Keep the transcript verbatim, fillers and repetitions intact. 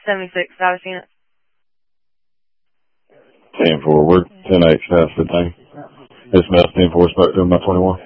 seventy-six, Dallas unit. ten four, we're ten eight, status fifteen. It's Mel ten four, spoke to him by twenty-one.